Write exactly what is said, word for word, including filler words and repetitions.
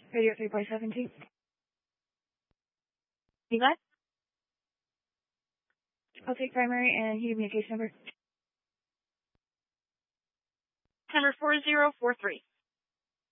Radio three point seventeen. You got? I'll take primary and you give me a case number. Number four zero four three.